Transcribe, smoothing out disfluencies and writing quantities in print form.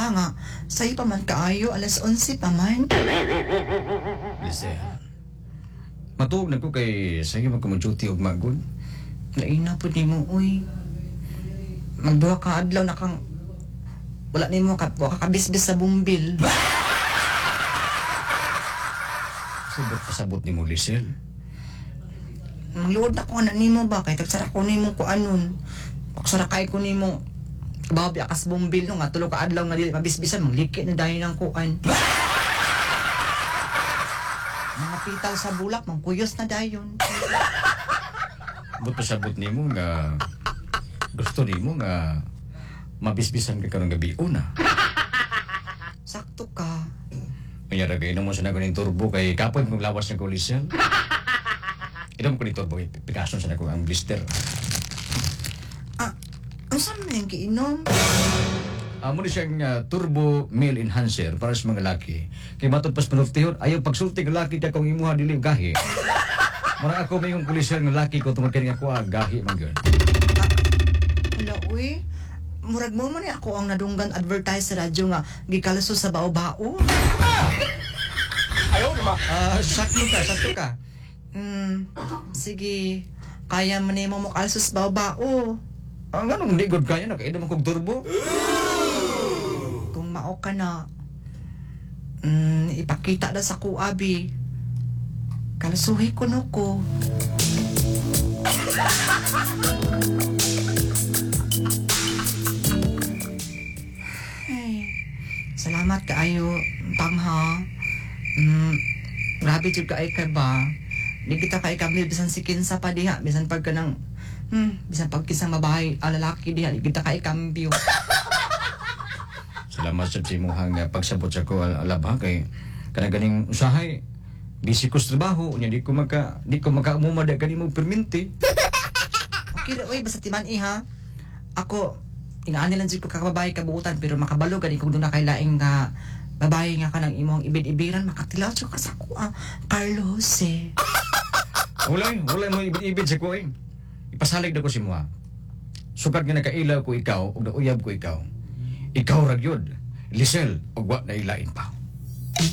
ka nga. Sa'yo pa man kaayo, alas 11 pa man. Lisel. Matuog na ko kay sa'yo magkamuduty og magod. Laina po ni mo, uy. Magduha ka adlaw na kang... Wala ni mo kakabisbis sa bumbil. Pasabot ni mo, Lisel. Mangluod na ko na ni mo ba? Kaya tagsara ko ni mo ko anon. Pagsarakay ko ni mo. Babi akas bumbil no nga. Tulog ka adlaw nga dili mabisbisan. Mangliki na dahil ng kuan. Mga pital sa bulak. Mangkuyos na dayon. But pasabot ni mo nga... Gusto ni mo nga... Mabisbisan ka karong gabi una. Sakto ka. Kaya ragay mo sa naguning turbo kay kapoy mong lawas ng kulisel. Inom ko ni turbo kay pikason sa naguning ang blister. Ang saan mo yung giinom? Muna siyang turbo male enhancer para sa mga laki. Kay matod pas panultihon, ayaw pagsulti ng laki niya kung imuha dili gahi. Mara ako may yung kulisel ng laki ko tumagkan nga ko gahi man gyud. Wala, uy. Murag mo man ako ang nadunggan advertise sa radyo nga gikalaso sa bao-bao. Ayaw ba? Sakto ka. Sige. Kaya man mo mo kalso sa bao-bao. Ang ganong hindi good kaya nakainom kong turbo. Kung mao ka na, ipakita na sa kuabi. Kalasuhi ko no ko. Hey, salamat kaayo, Pangha. Grabe jud kaay ka ba? Di kita kay kamil bisan si kinsa pa diha, bisan pag kanang bisan pag kisang babae, lalaki diha, di kita kay kambyo. Salamat sa simuhang pagsabot sa ko alabha kay kana ganing usahay. Busy ko sa trabaho, nya di ko makaumumada kanimo perminti. Okay, oy, basta timan ha. Ako, inaani lang jud ko kakababay kabuutan pero makabalo gani kung doon na kay laing nga babae nga kanang imong ibid-ibiran makatilaw jud ka sa kuha. Carlos eh. Wala mo ibid sa ko eh. Ipasalig na ko si Mua. Sukat nga nakailaw ko ikaw, o nauyab ko ikaw. Ikaw ragyod, Lisel, o wa na ilain pa.